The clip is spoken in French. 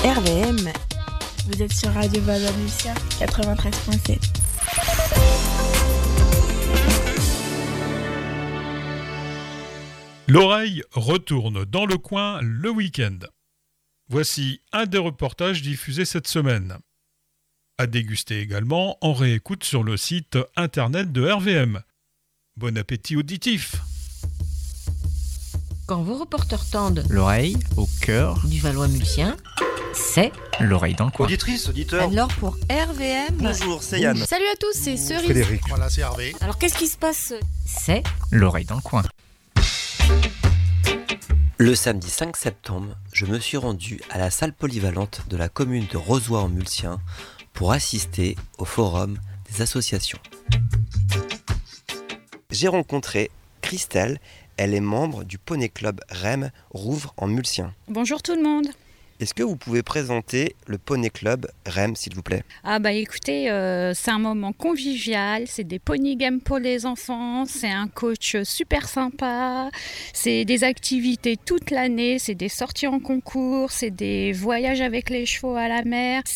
RVM. Vous êtes sur Radio Valois-Lucien 93.7. L'oreille retourne dans le coin le week-end. Voici un des reportages diffusés cette semaine. À déguster également en réécoute sur le site internet de RVM. Bon appétit auditif. Quand vos reporters tendent l'oreille au cœur du Valois-Mulcien, c'est l'oreille dans le coin. Auditrice, auditeur. Alors pour RVM... Bonjour, c'est Yann. Salut à tous, c'est Cerise. Frédéric. Voilà, c'est Hervé. Alors qu'est-ce qui se passe ? C'est l'oreille dans le coin. Le samedi 5 septembre, je me suis rendu à la salle polyvalente de la commune de Rozoy-en-Mulcien pour assister au forum des associations. J'ai rencontré Christelle, elle est membre du Poney Club REM Rouvres en Mulcien. Bonjour tout le monde. Est-ce que vous pouvez présenter le Poney Club REM, s'il vous plaît ? Écoutez, c'est un moment convivial, c'est des pony games pour les enfants, c'est un coach super sympa, c'est des activités toute l'année, c'est des sorties en concours, c'est des voyages avec les chevaux à la mer.